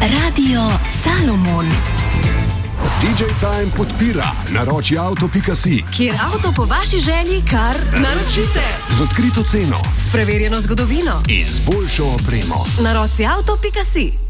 Radio Salomon. DJ Time podpira naročiauto.si, Kjer avto po vaši želji kar naročite. z odkrito ceno S preverjeno zgodovino. in z boljšo opremo. Naročiauto.si.